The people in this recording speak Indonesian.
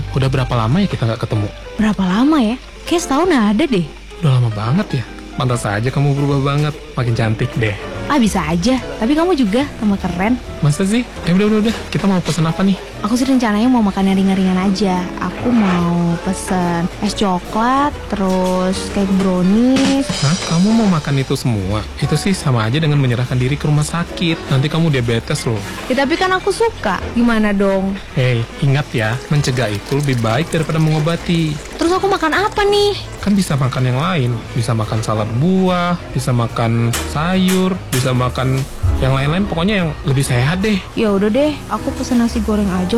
udah berapa lama ya kita nggak ketemu? Berapa lama ya? Kayak setahun ada deh. Udah lama banget ya. Pantas aja kamu berubah banget, makin cantik deh. Ah bisa aja, tapi kamu juga sama keren. Masa sih? Udah, kita mau pesen apa nih? Aku sih rencananya mau makan yang ringan-ringan aja. Aku mau pesen es coklat, terus cake brownies. Hah? Kamu mau makan itu semua? Itu sih sama aja dengan menyerahkan diri ke rumah sakit. Nanti kamu diabetes loh. Ya tapi kan aku suka. Gimana dong? Hei, ingat ya, mencegah itu lebih baik daripada mengobati. Terus aku makan apa nih? Kan bisa makan yang lain. Bisa makan salad buah, bisa makan sayur, bisa makan yang lain-lain. Pokoknya yang lebih sehat deh. Ya udah deh, aku pesen nasi goreng aja